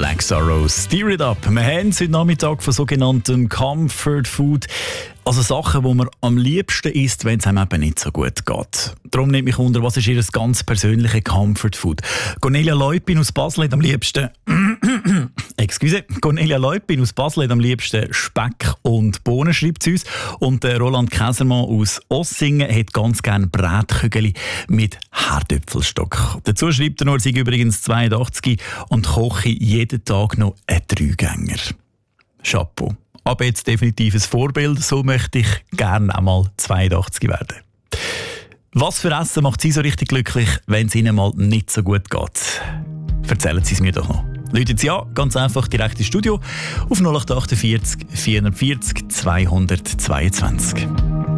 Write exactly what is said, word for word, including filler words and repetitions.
Black Sorrows, Steer It Up. Wir haben heute Nachmittag von sogenanntem Comfort Food, also Sachen, die man am liebsten isst, wenn es einem eben nicht so gut geht. Darum nimmt mich wunder, was ist Ihr ganz persönliche Comfort Food? Cornelia Leupin aus Basel hat am liebsten Excuse, Cornelia Leupin aus Basel hat am liebsten Speck und Bohnen, schreibt sie uns. Und der Roland Käsermann aus Ossingen hat ganz gerne Brätkügel mit Herdöpfelstock. Dazu schreibt er noch, er sei übrigens zweiundachtzig und koche jeden Tag noch einen Dreigänger. Chapeau. Aber jetzt definitiv ein Vorbild, so möchte ich gerne einmal zweiundachtzig werden. Was für Essen macht Sie so richtig glücklich, wenn es Ihnen mal nicht so gut geht? Erzählen Sie es mir doch noch. Läutet Sie an, ganz einfach direkt ins Studio auf null acht vier acht, vier vierzig, zweihundertzweiundzwanzig.